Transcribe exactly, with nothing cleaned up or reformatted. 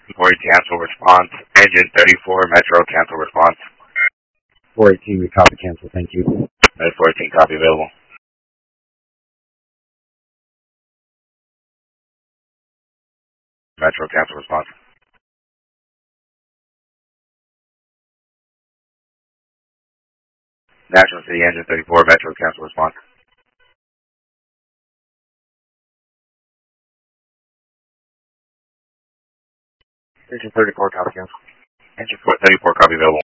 four eighteen, cancel response. Engine thirty-four, Metro, cancel response. four eighteen, we copy cancel, thank you. Med four eighteen, copy available. Metro, cancel response. National City, engine thirty-four, Metro, cancel response. Engine thirty-four, copy cancel. Engine thirty-four, copy available.